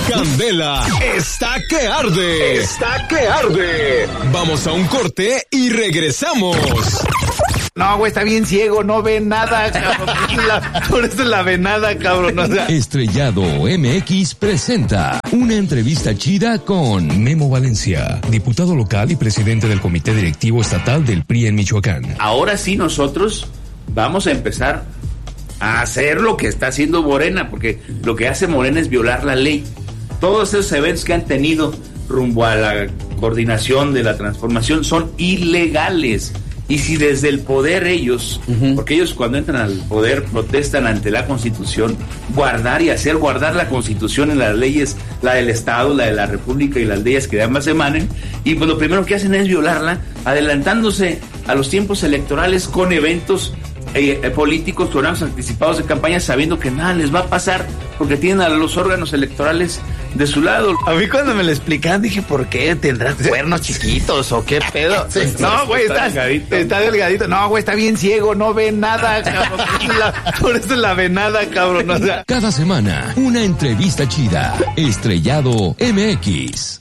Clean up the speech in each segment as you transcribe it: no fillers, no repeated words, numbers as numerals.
Candela está que arde. Está que arde. Vamos a un corte y regresamos. No, güey, está bien ciego, no ve nada, cabrón. Por eso la ve nada, cabrón. O sea. Estrellado MX presenta una entrevista chida con Memo Valencia, diputado local y presidente del Comité Directivo Estatal del PRI en Michoacán. Ahora sí nosotros vamos a empezar a hacer lo que está haciendo Morena, porque lo que hace Morena es violar la ley. Todos esos eventos que han tenido rumbo a la coordinación de la transformación son ilegales. Y si desde el poder ellos, porque ellos cuando entran al poder protestan ante la Constitución, guardar la Constitución en las leyes, la del Estado, la de la República y las leyes que de ambas emanen, y pues lo primero que hacen es violarla, adelantándose a los tiempos electorales con eventos políticos, programas anticipados de campaña, sabiendo que nada les va a pasar porque tienen a los órganos electorales de su lado. A mí cuando me lo explicaban dije, ¿por qué? ¿Tendrán cuernos chiquitos o qué pedo? Sí, no, güey, está delgadito. No, güey, está bien ciego, no ve nada, cabrón. Por eso la ve nada, cabrón. O sea. Cada semana, una entrevista chida. Estrellado MX.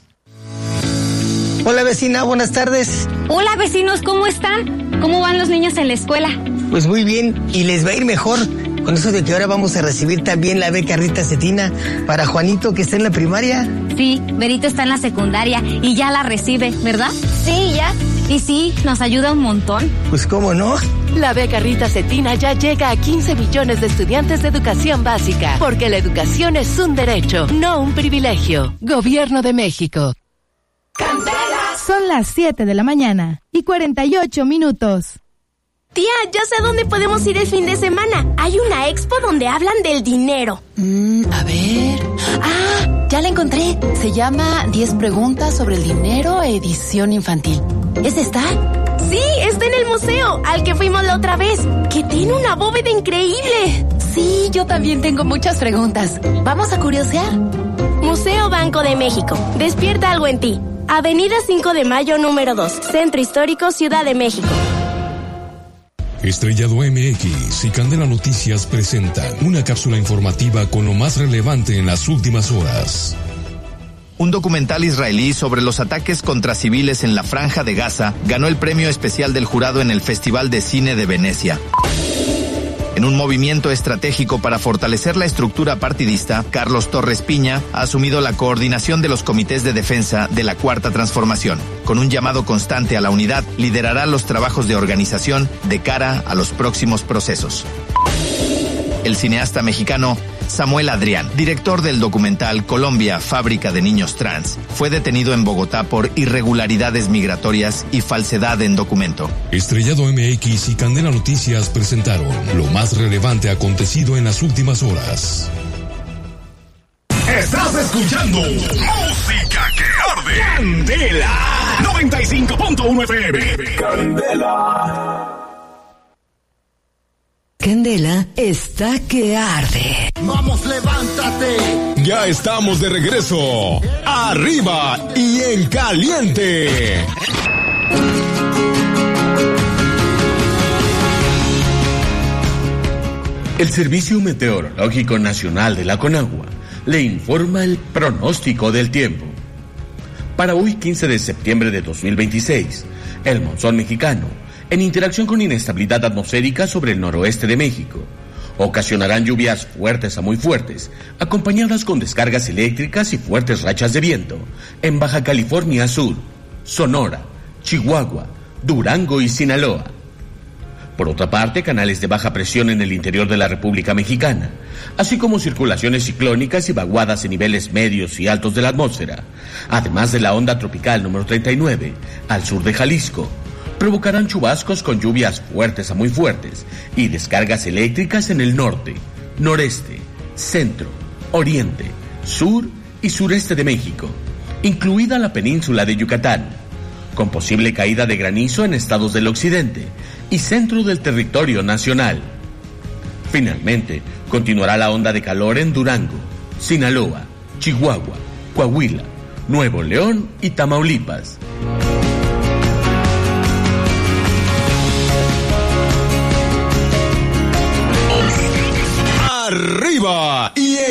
Hola vecina, buenas tardes. Hola vecinos, ¿cómo están? ¿Cómo van los niños en la escuela? Pues muy bien, y les va a ir mejor con eso de que ahora vamos a recibir también la beca Rita Cetina para Juanito, que está en la primaria. Sí, Berito está en la secundaria y ya la recibe, ¿verdad? Sí, ya. Y sí, nos ayuda un montón. Pues cómo no. La beca Rita Cetina ya llega a 15 millones de estudiantes de educación básica, porque la educación es un derecho, no un privilegio. Gobierno de México. Son las 7 de la mañana y 48 minutos. Tía, ya sé a dónde podemos ir el fin de semana. Hay una expo donde hablan del dinero. A ver. Ah, ya la encontré. Se llama 10 preguntas sobre el dinero, edición infantil. ¿Es esta? Sí, está en el museo, al que fuimos la otra vez, que tiene una bóveda increíble. Sí, yo también tengo muchas preguntas. ¿Vamos a curiosear? Museo Banco de México. Despierta algo en ti. Avenida 5 de Mayo, número 2. Centro Histórico, Ciudad de México. Estrellado MX y Candela Noticias presentan una cápsula informativa con lo más relevante en las últimas horas. Un documental israelí sobre los ataques contra civiles en la Franja de Gaza ganó el premio especial del jurado en el Festival de Cine de Venecia. En un movimiento estratégico para fortalecer la estructura partidista, Carlos Torres Piña ha asumido la coordinación de los comités de defensa de la Cuarta Transformación. Con un llamado constante a la unidad, liderará los trabajos de organización de cara a los próximos procesos. El cineasta mexicano Samuel Adrián, director del documental Colombia, Fábrica de Niños Trans, fue detenido en Bogotá por irregularidades migratorias y falsedad en documento. Estrellado MX y Candela Noticias presentaron lo más relevante acontecido en las últimas horas. Estás escuchando Música que Arde. Candela 95.1 FM. Candela. Candela está que arde. Vamos, levántate. Ya estamos de regreso. Arriba y en caliente. El Servicio Meteorológico Nacional de la Conagua le informa el pronóstico del tiempo. Para hoy, 15 de septiembre de 2026, el monzón mexicano, en interacción con inestabilidad atmosférica sobre el noroeste de México, ocasionarán lluvias fuertes a muy fuertes, acompañadas con descargas eléctricas y fuertes rachas de viento en Baja California Sur, Sonora, Chihuahua, Durango y Sinaloa. Por otra parte, canales de baja presión en el interior de la República Mexicana, así como circulaciones ciclónicas y vaguadas en niveles medios y altos de la atmósfera, además de la onda tropical número 39, al sur de Jalisco, provocarán chubascos con lluvias fuertes a muy fuertes y descargas eléctricas en el norte, noreste, centro, oriente, sur y sureste de México, incluida la península de Yucatán, con posible caída de granizo en estados del occidente y centro del territorio nacional. Finalmente, continuará la onda de calor en Durango, Sinaloa, Chihuahua, Coahuila, Nuevo León y Tamaulipas. Arriba y